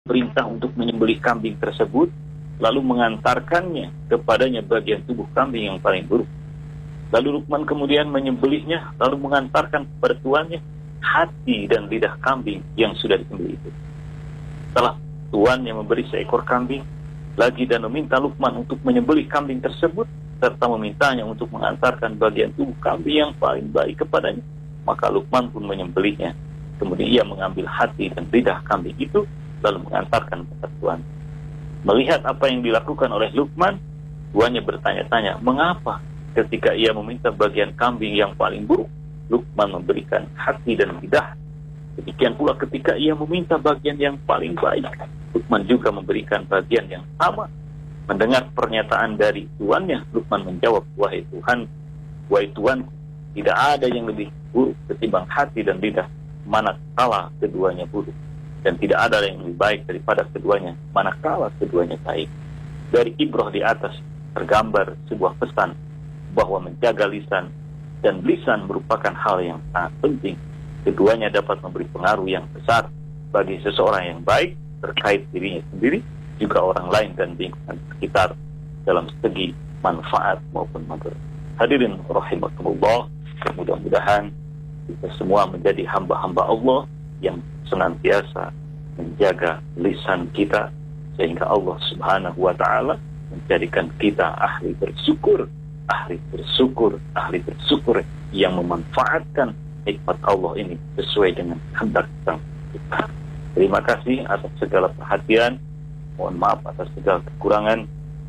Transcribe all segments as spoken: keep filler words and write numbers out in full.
perintah untuk menyembelih kambing tersebut, lalu mengantarkannya kepadanya bagian tubuh kambing yang paling buruk. Lalu Luqman kemudian menyembelihnya, lalu mengantarkan kepada tuannya hati dan lidah kambing yang sudah disembelih itu. Setelah tuannya memberi seekor kambing lagi dan meminta Luqman untuk menyembelih kambing tersebut, serta memintanya untuk mengantarkan bagian tubuh kambing yang paling baik kepadanya, maka Luqman pun menyembelihnya. Kemudian ia mengambil hati dan lidah kambing itu, lalu mengantarkan kepada tuan. Melihat apa yang dilakukan oleh Luqman, tuannya bertanya-tanya, mengapa ketika ia meminta bagian kambing yang paling buruk, Luqman memberikan hati dan lidah. Demikian pula ketika ia meminta bagian yang paling baik, Luqman juga memberikan bagian yang sama. Mendengar pernyataan dari tuannya, Luqman menjawab, wahai Tuhan, wahai Tuanku, tidak ada yang lebih buruk ketimbang hati dan lidah, manakala keduanya buruk. Dan tidak ada yang lebih baik daripada keduanya, manakala keduanya baik. Dari ibrah di atas tergambar sebuah pesan bahwa menjaga lisan dan lisan merupakan hal yang sangat penting. Keduanya dapat memberi pengaruh yang besar bagi seseorang yang baik terkait dirinya sendiri, juga orang lain dan lingkungan sekitar dalam segi manfaat maupun madarat. Hadirin rahimakumullah, mudah-mudahan kita semua menjadi hamba-hamba Allah yang senantiasa menjaga lisan kita, sehingga Allah subhanahu wa ta'ala menjadikan kita ahli bersyukur, ahli bersyukur, ahli bersyukur yang memanfaatkan nikmat Allah ini sesuai dengan kehendak Sang Pencipta. Terima kasih atas segala perhatian. Mohon maaf atas segala kekurangan.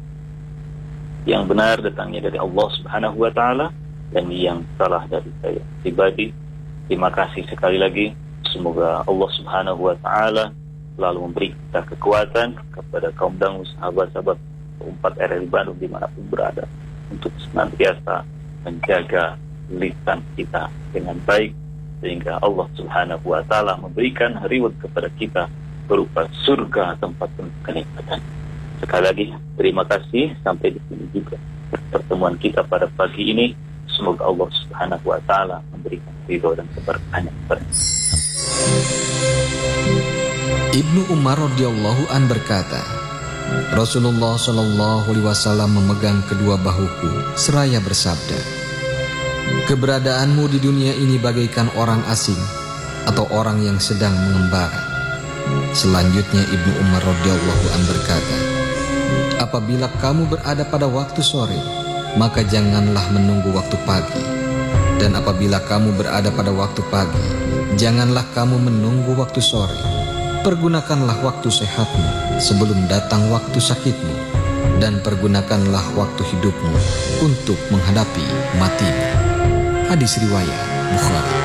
Yang benar datangnya dari Allah subhanahu wa ta'ala, dan yang salah dari saya pribadi. Terima kasih sekali lagi. Semoga Allah subhanahu wa ta'ala selalu memberi kita kekuatan kepada kaum dangu, sahabat-sahabat empat R R I Bandung dimanapun berada, untuk senantiasa menjaga lisan kita dengan baik, sehingga Allah subhanahu wa ta'ala memberikan reward kepada kita berupa surga tempat kenikmatan. Sekali lagi terima kasih. Sampai di sini juga pertemuan kita pada pagi ini. Semoga Allah subhanahu wa ta'ala memberikan ridho dan keberkahan kepada kita. Ibnu Umar radhiyallahu an berkata, Rasulullah shallallahu alaihi wasallam memegang kedua bahuku seraya bersabda, keberadaanmu di dunia ini bagaikan orang asing atau orang yang sedang mengembara. Selanjutnya Ibnu Umar radhiyallahu an berkata, apabila kamu berada pada waktu sore, maka janganlah menunggu waktu pagi. Dan apabila kamu berada pada waktu pagi, janganlah kamu menunggu waktu sore. Pergunakanlah waktu sehatmu sebelum datang waktu sakitmu, dan pergunakanlah waktu hidupmu untuk menghadapi matimu. Hadis riwayat Bukhari.